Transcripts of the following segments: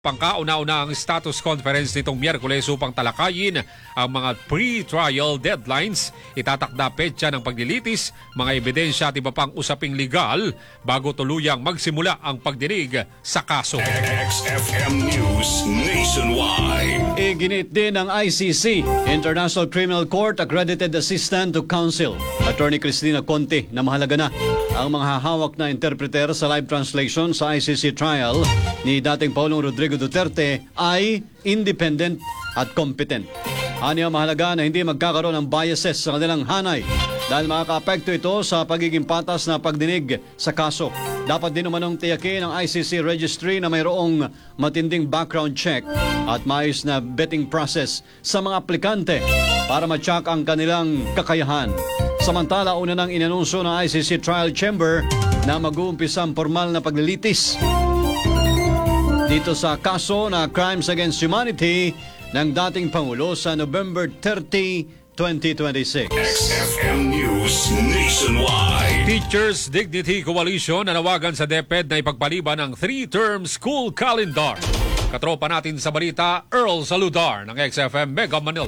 Pangkauna-una ang status conference nitong Miyerkules upang talakayin ang mga pre-trial deadlines, itatakda petsa ng paglilitis, mga ebidensya at iba pang usaping legal bago tuluyang magsimula ang pagdinig sa kaso. XFM News Nationwide. Iginit din ng ICC, International Criminal Court Accredited Assistant to Counsel, Attorney Cristina Conte, na mahalaga na ang mga hawak na interpreter sa live translation sa ICC trial ni dating Pangulong Rodrigo Duterte ay independent at competent. Aniya mahalaga na hindi magkakaroon ng biases sa kanilang hanay dahil makaka-apekto ito sa pagiging patas na pagdinig sa kaso. Dapat din naman tiyakin ng ICC registry na mayroong matinding background check at maayos na vetting process sa mga aplikante para ma-check ang kanilang kakayahan. Samantala, una nang inanunsyo ng ICC Trial Chamber na mag-uumpisa ang formal na paglilitis dito sa kaso na Crimes Against Humanity ng dating Pangulo sa November 30, 2026. XFM News Nationwide. Teachers Dignity Coalition nanawagan sa DepEd na ipagpaliban ang 3-term school calendar. Katropa natin sa balita, Earl Saludar ng XFM Mega Manila.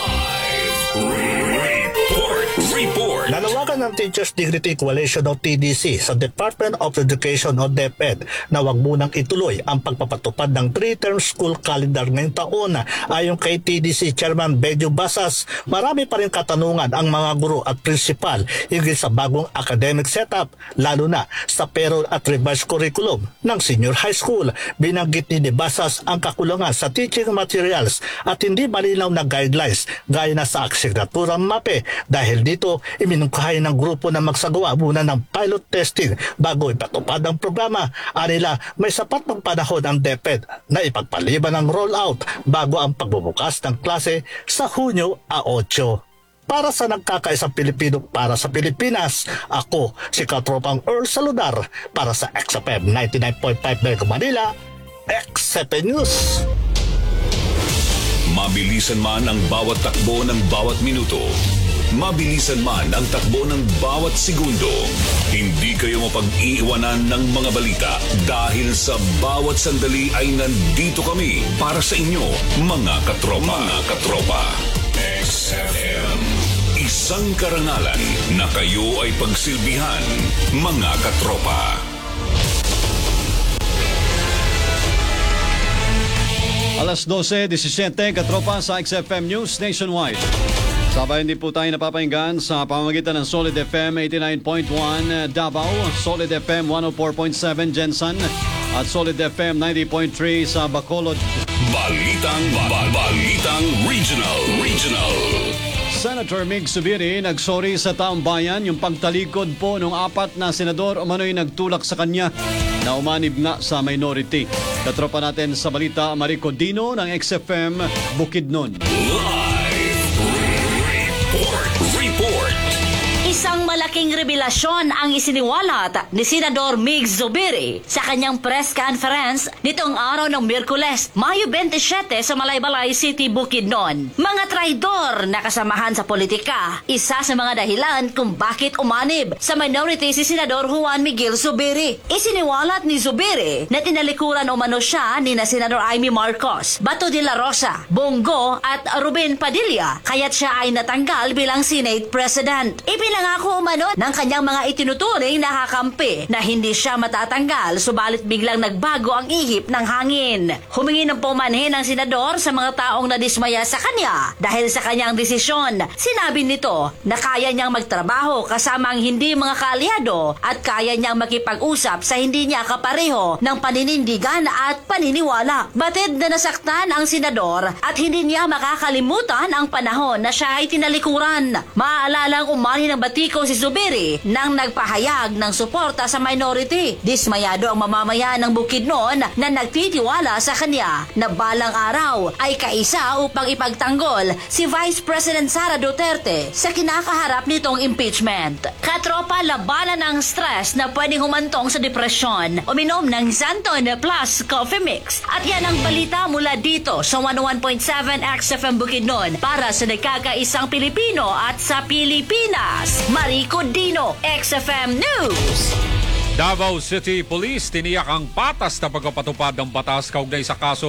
Report. Nanawagan ng Teachers Dignity Coalition o TDC sa Department of Education o DepEd na wag munang ituloy ang pagpapatupad ng 3-term school calendar ngayong taon. Ayon kay TDC Chairman Benjo Basas, marami pa rin katanungan ang mga guro at principal hingil sa bagong academic setup, lalo na sa payroll at revised curriculum ng senior high school. Binanggit ni Basas ang kakulangan sa teaching materials at hindi malinaw na guidelines gaya na sa asignaturang MAPE. Dahil dito, iminungkahay ng grupo na magsagawa muna ng pilot testing bago ipatupad ang programa. Anila, may sapat ng panahon ang DepEd na ipagpaliban ang rollout bago ang pagbubukas ng klase sa Hunyo 8. Para sa nagkakaisang Pilipino para sa Pilipinas, ako si Katropang Earl Saludar para sa XFM 99.5 Mega Manila, XFM News. Mabilisan man ang bawat takbo ng bawat minuto, mabilisan man ang takbo ng bawat segundo, hindi kayo mapag-iiwanan ng mga balita dahil sa bawat sandali ay nandito kami para sa inyo, mga katropa. Mga katropa. XFM. Isang karangalan na kayo ay pagsilbihan, mga katropa. Alas 12:17, katropa sa XFM News Nationwide. Sabay hindi po tayo napapahinggan sa pamamagitan ng Solid FM 89.1 Davao, Solid FM 104.7 Jensen, at Solid FM 90.3 sa Bacolod. Balitang Regional. Senator Mig Zubiri nagsorry sa taong bayan yung pagtalikod po ng 4 na senador umano'y nagtulak sa kanya na umanib nga sa minority. Katropa natin sa balita, Marico Dino ng XFM Bukidnon. Report. Isang malaking revelasyon ang isiniwalat ni Senador Mig Zubiri sa kanyang press conference nitong araw ng Miyerkules, Mayo 27 sa Malaybalay City, Bukidnon. Mga traidor na kasamahan sa politika, isa sa mga dahilan kung bakit umanib sa minority si Senador Juan Miguel Zubiri. Isiniwalat ni Zubiri na tinalikuran umano siya ni na Senador Amy Marcos, Bato de la Rosa, Bongo at Ruben Padilla, kaya't siya ay natanggal bilang Senate President. Ipinangako umano ng kanyang mga itinuturing na kakampi na hindi siya matatanggal, subalit biglang nagbago ang ihip ng hangin. Humingi ng pumanhin ng senador sa mga taong nadismaya sa kanya dahil sa kanyang desisyon. Sinabi nito na kaya niyang magtrabaho kasama ang hindi mga kaalyado at kaya niyang makipag-usap sa hindi niya kapareho ng paninindigan at paniniwala. Batid na nasaktan ang senador at hindi niya makakalimutan ang panahon na siya ay tinalikuran. Maaalala ang umani ng batiko si Zubiri nang nagpahayag ng suporta sa minority. Dismayado ang mamamayan ng Bukidnon na nagtitiwala sa kanya na balang araw ay kaisa upang ipagtanggol si Vice President Sara Duterte sa kinakaharap nitong impeachment. Katropa, labanan ng stress na pwedeng humantong sa depresyon. Uminom ng Xanton Plus Coffee Mix. At yan ang balita mula dito sa 101.7 XFM Bukidnon para sa nagkakaisang Pilipino at sa Pilipinas. Marico Dino, XFM News. Davao City Police tiniyak ang patas na pagpapatupad ng batas kaugnay sa kaso